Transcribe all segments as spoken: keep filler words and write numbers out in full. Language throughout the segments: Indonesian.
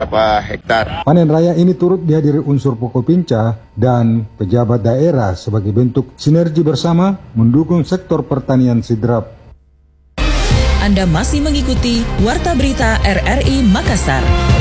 berapa hektar. Panen raya ini turut dihadiri unsur Pokopinca dan pejabat daerah sebagai bentuk sinergi bersama mendukung sektor pertanian sidrap. Anda masih mengikuti Warta Berita R R I Makassar.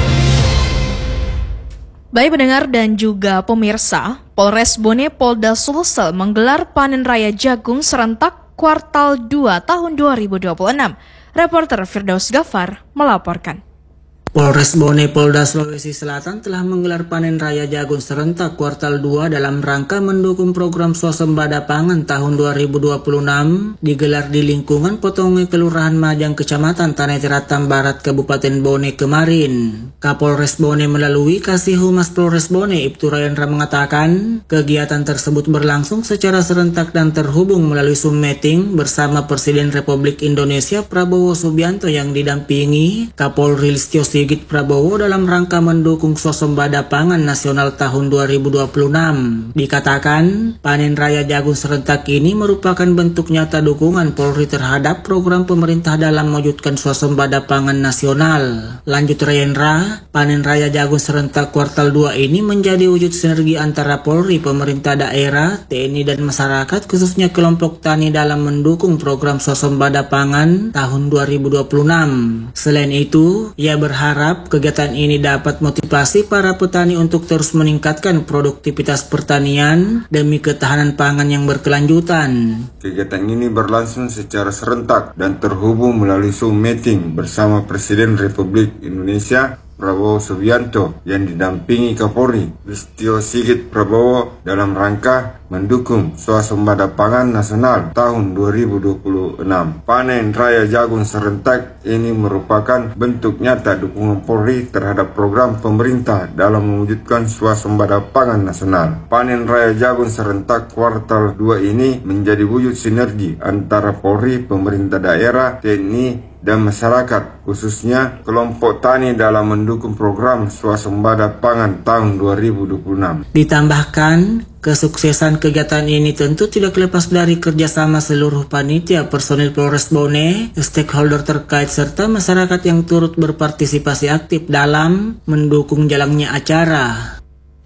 Baik pendengar dan juga pemirsa, Polres Bone Polda Sulsel menggelar panen raya jagung serentak kuartal dua tahun dua ribu dua puluh enam. Reporter Firdaus Ghaffar melaporkan. Polres Bone Polda Sulawesi Selatan telah menggelar panen raya jagung serentak kuartal dua dalam rangka mendukung program swasembada pangan tahun dua ribu dua puluh enam digelar di lingkungan Potonge Kelurahan Majang Kecamatan Tanah Tiratam Barat Kabupaten Bone kemarin. Kapolres Bone melalui Kasih Humas Polres Bone Ibtu Rayendra mengatakan kegiatan tersebut berlangsung secara serentak dan terhubung melalui Zoom meeting bersama Presiden Republik Indonesia Prabowo Subianto yang didampingi Kapolri Listio Sigit Prabowo dalam rangka mendukung swasembada pangan nasional tahun dua ribu dua puluh enam. Dikatakan, panen raya jagung serentak ini merupakan bentuk nyata dukungan Polri terhadap program pemerintah dalam mewujudkan swasembada pangan nasional. Lanjut Rayendra, panen raya jagung serentak kuartal dua ini menjadi wujud sinergi antara Polri, pemerintah daerah, T N I dan masyarakat khususnya kelompok tani dalam mendukung program swasembada pangan tahun dua ribu dua puluh enam. Selain itu, ia berharap Harap kegiatan ini dapat motivasi para petani untuk terus meningkatkan produktivitas pertanian demi ketahanan pangan yang berkelanjutan. Kegiatan ini berlangsung secara serentak dan terhubung melalui Zoom meeting bersama Presiden Republik Indonesia Prabowo Subianto yang didampingi Kapolri Listio Sigit Prabowo dalam rangka mendukung swasembada pangan nasional tahun dua ribu dua puluh enam. Panen raya jagung serentak ini merupakan bentuk nyata dukungan Polri terhadap program pemerintah dalam mewujudkan swasembada pangan nasional. Panen raya jagung serentak kuartal dua ini menjadi wujud sinergi antara Polri, pemerintah daerah, T N I, dan masyarakat, khususnya kelompok tani dalam mendukung program swasembada pangan tahun dua ribu dua puluh enam. Ditambahkan, kesuksesan kegiatan ini tentu tidak lepas dari kerjasama seluruh panitia, personil Polres Bone, stakeholder terkait, serta masyarakat yang turut berpartisipasi aktif dalam mendukung jalannya acara.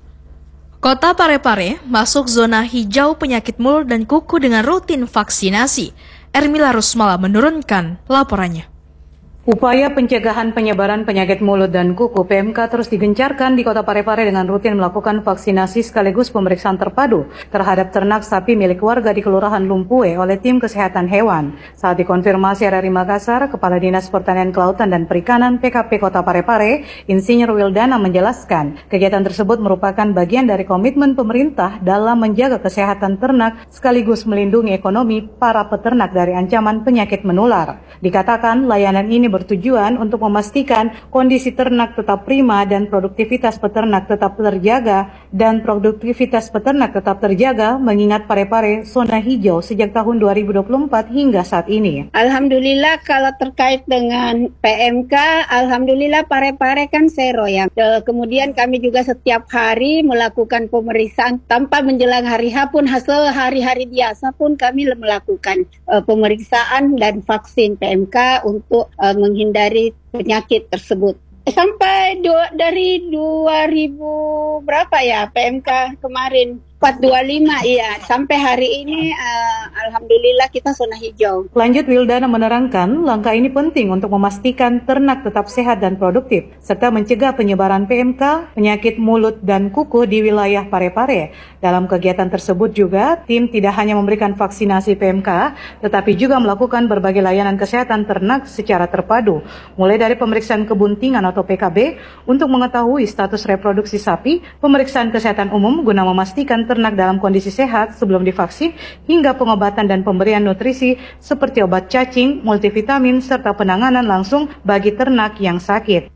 Kota Parepare masuk zona hijau penyakit mulut dan kuku dengan rutin vaksinasi. Ermila Rusmala menurunkan laporannya. Upaya pencegahan penyebaran penyakit mulut dan kuku P M K terus digencarkan di Kota Parepare dengan rutin melakukan vaksinasi sekaligus pemeriksaan terpadu terhadap ternak sapi milik warga di Kelurahan Lumpue oleh tim kesehatan hewan. Saat dikonfirmasi R R I Makassar, Kepala Dinas Pertanian Kelautan dan Perikanan P K P Kota Parepare, Insinyur Wildana menjelaskan, kegiatan tersebut merupakan bagian dari komitmen pemerintah dalam menjaga kesehatan ternak sekaligus melindungi ekonomi para peternak dari ancaman penyakit menular. Dikatakan layanan ini bertujuan untuk memastikan kondisi ternak tetap prima dan produktivitas peternak tetap terjaga dan produktivitas peternak tetap terjaga mengingat Parepare zona hijau sejak tahun dua ribu dua puluh empat hingga saat ini. Alhamdulillah kalau terkait dengan P M K, alhamdulillah Parepare kan zero ya. Kemudian kami juga setiap hari melakukan pemeriksaan tanpa menjelang hari H pun, hasil hari-hari biasa pun kami melakukan uh, pemeriksaan dan vaksin P M K untuk uh, menghindari penyakit tersebut. Sampai do, dari dua ribu berapa ya P M K kemarin empat dua lima iya sampai hari ini uh, alhamdulillah kita zona hijau. Lanjut Wildana menerangkan langkah ini penting untuk memastikan ternak tetap sehat dan produktif serta mencegah penyebaran P M K, penyakit mulut dan kuku di wilayah Parepare. Dalam kegiatan tersebut juga tim tidak hanya memberikan vaksinasi P M K tetapi juga melakukan berbagai layanan kesehatan ternak secara terpadu, mulai dari pemeriksaan kebuntingan atau P K B untuk mengetahui status reproduksi sapi, pemeriksaan kesehatan umum guna memastikan ternak dalam kondisi sehat sebelum divaksin, hingga pengobatan dan pemberian nutrisi seperti obat cacing, multivitamin, serta penanganan langsung bagi ternak yang sakit.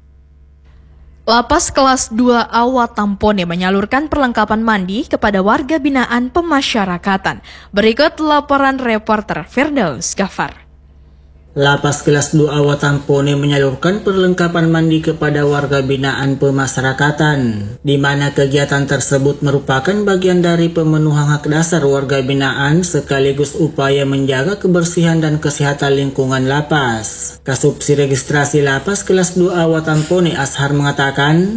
Lapas kelas dua Awa Tampone menyalurkan perlengkapan mandi kepada warga binaan pemasyarakatan. Berikut laporan reporter Firdaus Ghaffar. Lapas kelas dua Awa Tampone menyalurkan perlengkapan mandi kepada warga binaan pemasyarakatan, di mana kegiatan tersebut merupakan bagian dari pemenuhan hak dasar warga binaan sekaligus upaya menjaga kebersihan dan kesehatan lingkungan lapas. Kasubsi Registrasi Lapas kelas dua Awa Tampone Ashar mengatakan,